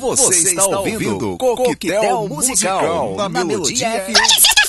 Você está ouvindo Coquetel Musical na Melodia FM.